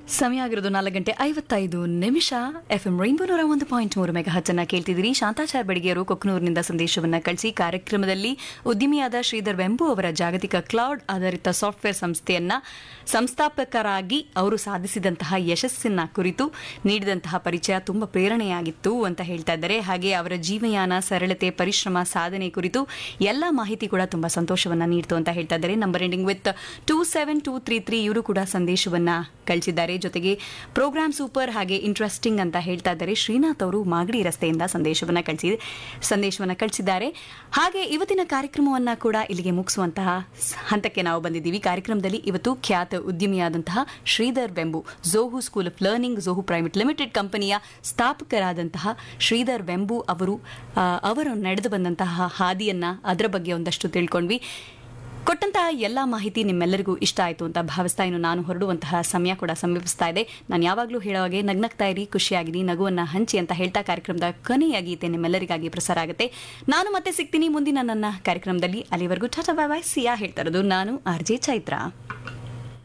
ಸಮಯ ಆಗಿರೋದು 4:55 FM rainbow 101.3 megahertz ಅನ್ನ ಕೇಳ್ತಿದ್ದೀರಿ. ಶಾಂತಾಚಾರ್ ಬೆಡಗಿಯರು ಕೊಕ್ಕನೂರಿನಿಂದ ಸಂದೇಶವನ್ನ ಕಳಿಸಿ ಕಾರ್ಯಕ್ರಮದಲ್ಲಿ ಉದ್ಯಮಿಯಾದ ಶ್ರೀಧರ್ ವೆಂಬು ಅವರ ಜಾಗತಿಕ ಕ್ಲೌಡ್ ಆಧಾರಿತ ಸಾಫ್ಟ್ವೇರ್ ಸಂಸ್ಥೆಯನ್ನ ಸಂಸ್ಥಾಪಕರಾಗಿ ಅವರು ಸಾಧಿಸಿದಂತಹ ಯಶಸ್ಸಿನ ಕುರಿತು ನೀಡಿದಂತಹ ಪರಿಚಯ ತುಂಬಾ ಪ್ರೇರಣೆಯಾಗಿತ್ತು ಅಂತ ಹೇಳ್ತಾ ಇದ್ದಾರೆ. ಹಾಗೆ ಅವರ ಜೀವಯಾನ, ಸರಳತೆ, ಪರಿಶ್ರಮ, ಸಾಧನೆ ಕುರಿತು ಎಲ್ಲ ಮಾಹಿತಿ ಕೂಡ ತುಂಬಾ ಸಂತೋಷವನ್ನ ನೀಡ್ತು ಅಂತ ಹೇಳ್ತಾ ಇದ್ದಾರೆ. ನಂಬರ್ ಎಂಡಿಂಗ್ ವಿತ್ 27233 ಇವರು ಕೂಡ ಸಂದೇಶವನ್ನ ಕಳಿಸಿದ್ದಾರೆ. ಜೊತೆಗೆ ಪ್ರೋಗ್ರಾಮ್ ಸೂಪರ್ ಹಾಗೆ ಇಂಟ್ರೆಸ್ಟಿಂಗ್ ಅಂತ ಹೇಳ್ತಾ ಇದ್ದಾರೆ. ಶ್ರೀನಾಥ್ ಅವರು ಮಾಗಡಿ ರಸ್ತೆಯಿಂದ ಸಂದೇಶವನ್ನ ಕಳಿಸಿದ್ದಾರೆ. ಹಾಗೆ ಇವತ್ತಿನ ಕಾರ್ಯಕ್ರಮವನ್ನ ಕೂಡ ಇಲ್ಲಿಗೆ ಮುಗಿಸುವಂತಹ ಹಂತಕ್ಕೆ ನಾವು ಬಂದಿದ್ದೀವಿ. ಕಾರ್ಯಕ್ರಮದಲ್ಲಿ ಇವತ್ತು ಖ್ಯಾತ ಉದ್ಯಮಿಯಾದಂತಹ Sridhar Vembu, Zoho school of learning, Zoho private limited ಕಂಪನಿಯ ಸ್ಥಾಪಕರಾದಂತಹ ಶ್ರೀಧರ್ ವೆಂಬು ಅವರು ನಡೆದು ಬಂದಂತಹ ಹಾದಿಯನ್ನ ಅದರ ಬಗ್ಗೆ ಒಂದಷ್ಟು ತಿಳ್ಕೊಂಡ್ವಿ. ಕೊಟ್ಟಂತಹ ಎಲ್ಲ ಮಾಹಿತಿ ನಿಮ್ಮೆಲ್ಲರಿಗೂ ಇಷ್ಟ ಆಯಿತು ಅಂತ ಭಾವಿಸ್ತಾ ಇನ್ನು ನಾನು ಹೊರಡುವಂತಹ ಸಮಯ ಕೂಡ ಸಮೀಪಿಸ್ತಾ ಇದೆ. ನಾನು ಯಾವಾಗಲೂ ಹೇಳೋ ಹಾಗೆ ನಗ್ನಗ್ತಾ ಇರಿ, ಖುಷಿಯಾಗಿರಿ, ನಗುವನ್ನ ಹಂಚಿ ಅಂತ ಹೇಳ್ತಾ ಕಾರ್ಯಕ್ರಮದ ಕೊನೆಯ ಗೀತೆ ನಿಮ್ಮೆಲ್ಲರಿಗಾಗಿ ಪ್ರಸಾರ ಆಗುತ್ತೆ. ನಾನು ಮತ್ತೆ ಸಿಗ್ತೀನಿ ಮುಂದಿನ ನನ್ನ ಕಾರ್ಯಕ್ರಮದಲ್ಲಿ. ಅಲ್ಲಿವರೆಗೂ ಟಾಟಾ ಬಾಯ್ ಬಾಯ್, ಸಿಯಾ ಹೇಳ್ತಾ ಇರೋದು ನಾನು RJ ಚೈತ್ರ.